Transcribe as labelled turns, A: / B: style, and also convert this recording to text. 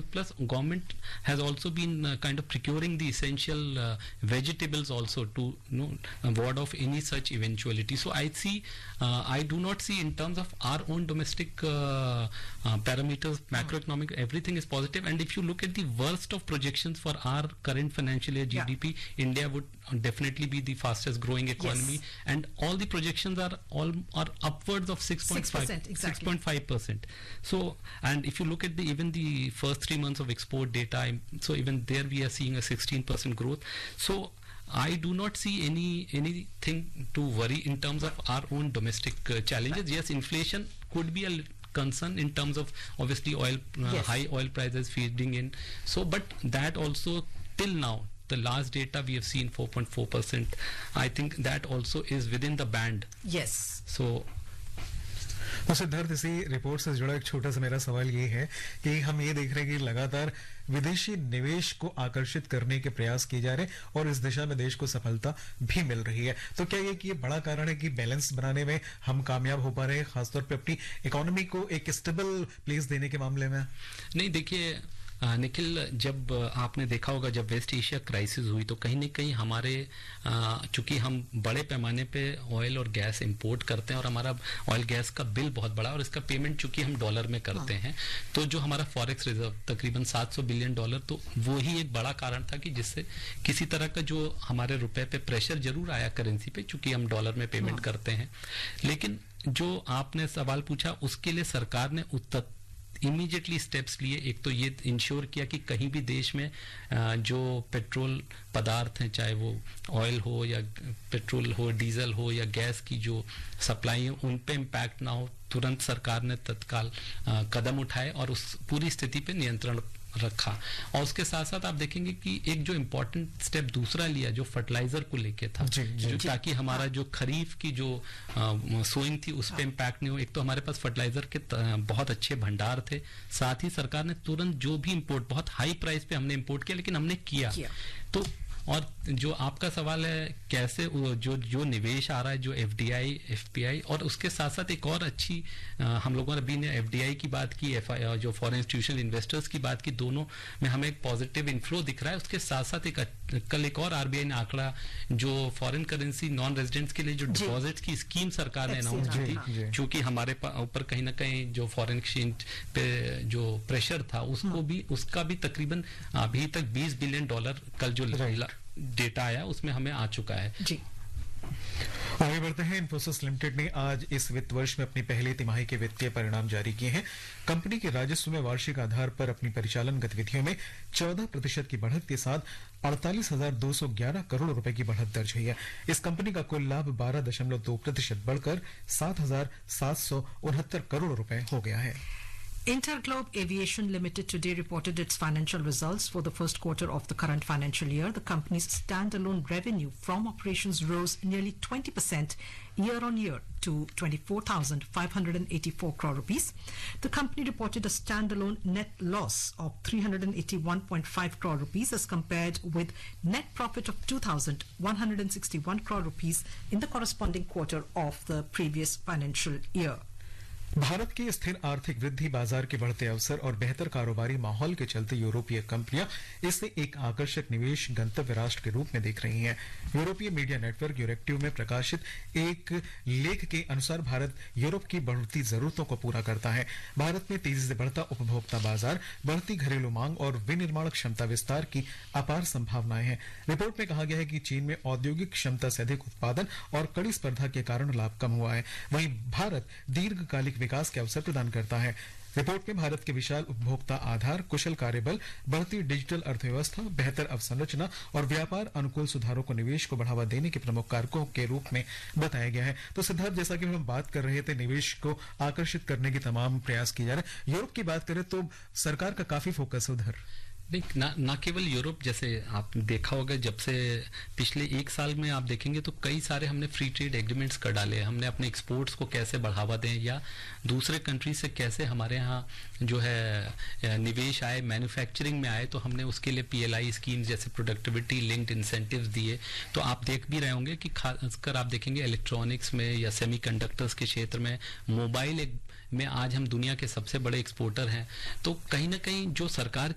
A: plus government has also been kind of procuring the essential vegetables also to ward off any such eventuality. So I do not see in terms of our own domestic parameters, macroeconomic, everything is positive. And if you look at the worst of projections for our current financial year GDP, India would definitely be the fastest growing economy, and all the projections are upwards of 6.5%, exactly. 6.5%. So, and if you look at even the first 3 months of export data, so even there we are seeing a 16% growth. So I do not see anything to worry in terms of our own domestic challenges. Right. Yes, inflation could be a concern in terms of obviously high oil prices feeding in. So, but that also till now, the last data we have seen 4.4%. I think that also is within the band.
B: Yes.
A: So
C: Siddharth, इसी report से जुड़ा एक छोटा सा मेरा सवाल ये है कि हम ये देख रहे हैं कि लगातार विदेशी निवेश को आकर्षित करने के प्रयास किए जा रहे हैं और इस दिशा में देश को सफलता भी मिल रही है, तो क्या ये बड़ा कारण है कि बैलेंस बनाने में हम कामयाब हो पा रहे हैं, खासतौर पे अपनी इकोनॉमी को एक स्टेबल प्लेस देने के मामले में?
A: नहीं, देखिए निखिल, जब आपने देखा होगा जब वेस्ट एशिया क्राइसिस हुई तो कहीं न कहीं हमारे चूंकि हम बड़े पैमाने पे ऑयल और गैस इंपोर्ट करते हैं और हमारा ऑयल गैस का बिल बहुत बड़ा और इसका पेमेंट चूंकि हम डॉलर में करते हैं, तो जो हमारा फॉरेक्स रिजर्व तकरीबन $700 बिलियन, तो वो ही एक बड़ा कारण था कि जिससे किसी तरह का जो हमारे रुपए पे प्रेशर जरूर आया करेंसी पे, चूंकि हम डॉलर में पेमेंट करते हैं। लेकिन जो आपने सवाल पूछा उसके लिए सरकार ने इमीडिएटली स्टेप्स लिए। एक तो ये इंश्योर किया कि कहीं भी देश में जो पेट्रोल पदार्थ हैं, चाहे वो ऑयल हो या पेट्रोल हो, डीजल हो या गैस की जो सप्लाई है, उन पे इम्पैक्ट ना हो। तुरंत सरकार ने तत्काल कदम उठाए और उस पूरी स्थिति पे नियंत्रण रखा। और उसके साथ साथ आप देखेंगे कि एक जो इम्पोर्टेंट स्टेप दूसरा लिया जो फर्टिलाइजर को लेके था, ताकि हमारा जो खरीफ की जो सोइंग थी उस पे इम्पैक्ट नहीं हो। एक तो हमारे पास फर्टिलाइजर के बहुत अच्छे भंडार थे, साथ ही सरकार ने तुरंत जो भी इम्पोर्ट, बहुत हाई प्राइस पे हमने इम्पोर्ट किया, लेकिन हमने किया। तो और जो आपका सवाल है कैसे जो निवेश आ रहा है, जो एफडीआई, एफपीआई, और उसके साथ साथ एक और अच्छी हम लोगों ने अभी ने एफडीआई की बात की, जो फॉरेन इंस्टीट्यूशनल इन्वेस्टर्स की बात की, दोनों में हमें एक पॉजिटिव इनफ्लो दिख रहा है। उसके साथ साथ कल एक और आरबीआई ने आंकड़ा जो फॉरेन करेंसी नॉन रेजिडेंट्स के लिए जो डिपॉजिट की स्कीम सरकार ने अनाउंस की थी, चूंकि हमारे ऊपर कहीं ना कहीं जो फॉरेन एक्सचेंज पे जो प्रेशर था उसका भी तकरीबन अभी तक $20 बिलियन कल जो डेटा आया उसमें हमें आ चुका है।
B: जी,
C: आगे बढ़ते हैं। इन्फोसिस लिमिटेड ने आज इस वित्त वर्ष में अपनी पहली तिमाही के वित्तीय परिणाम जारी किए हैं। कंपनी के राजस्व में वार्षिक आधार पर अपनी परिचालन गतिविधियों में 14% की बढ़त के साथ 48,211 करोड़ रुपए की बढ़त दर्ज हुई है। इस कंपनी का कुल लाभ 12.2% बढ़कर 7,769 करोड़ रुपए हो गया है।
B: Interglobe Aviation Limited today reported its financial results for the first quarter of the current financial year. The company's standalone revenue from operations rose nearly 20% year-on-year to 24,584 crore rupees. The company reported a standalone net loss of 381.5 crore rupees as compared with net profit of 2,161 crore rupees in the corresponding quarter of the previous financial year.
C: Bharat की स्थिर आर्थिक वृद्धि, बाजार के बढ़ते अवसर और बेहतर कारोबारी माहौल के चलते यूरोपीय कंपनियां इसे एक आकर्षक निवेश गंतव्य राष्ट्र के रूप में देख रही हैं। यूरोपीय मीडिया नेटवर्क यूरेक्टिव में प्रकाशित एक लेख के अनुसार भारत यूरोप की बढ़ती जरूरतों को पूरा करता है। भारत में तेजी से बढ़ता उपभोक्ता बाजार, बढ़ती घरेलू मांग और विनिर्माण क्षमता विस्तार की अपार संभावनाएं हैं। रिपोर्ट में कहा गया है कि चीन में औद्योगिक क्षमता से अधिक उत्पादन और कड़ी स्पर्धा के कारण लाभ कम हुआ है। वहीं भारत दीर्घकालिक विकास के अवसर प्रदान करता है। रिपोर्ट में भारत के विशाल उपभोक्ता आधार, कुशल कार्यबल, बढ़ती डिजिटल अर्थव्यवस्था, बेहतर अवसंरचना और व्यापार अनुकूल सुधारों को निवेश को बढ़ावा देने के प्रमुख कारकों के रूप में बताया गया है। तो सिद्धार्थ, जैसा कि हम बात कर रहे थे, निवेश को आकर्षित करने के तमाम प्रयास किए जा रहे हैं। यूरोप की बात करें तो सरकार का काफी फोकस है उधर।
A: ना केवल यूरोप, जैसे आपने देखा होगा जब से पिछले 1 साल में आप देखेंगे तो कई सारे हमने फ्री ट्रेड एग्रीमेंट्स कर डाले। हमने अपने एक्सपोर्ट्स को कैसे बढ़ावा दें या दूसरे कंट्री से कैसे हमारे यहाँ जो है निवेश आए, मैन्युफैक्चरिंग में आए, तो हमने उसके लिए PLI स्कीम जैसे प्रोडक्टिविटी लिंक्ड इंसेंटिव्स दिए। तो आप देख भी रहे होंगे कि खासकर आप देखेंगे इलेक्ट्रॉनिक्स में या सेमीकंडक्टर्स के क्षेत्र में, मोबाइल में आज हम दुनिया के सबसे बड़े एक्सपोर्टर हैं। तो कहीं ना कहीं जो सरकार